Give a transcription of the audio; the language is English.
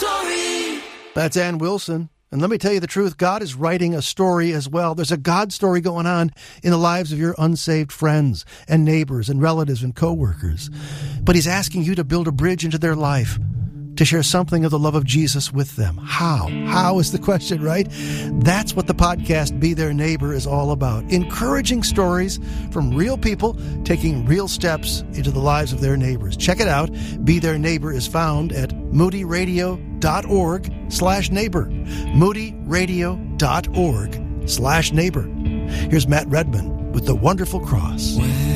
story. That's Ann Wilson. And let me tell you the truth, God is writing a story as well. There's a God story going on in the lives of your unsaved friends and neighbors and relatives and coworkers. But He's asking you to build a bridge into their life, to share something of the love of Jesus with them. How? How is the question, right? That's what the podcast Be Their Neighbor is all about. Encouraging stories from real people taking real steps into the lives of their neighbors. Check it out. Be Their Neighbor is found at moodyradio.org/neighbor. moodyradio.org/neighbor. Here's Matt Redman with The Wonderful Cross.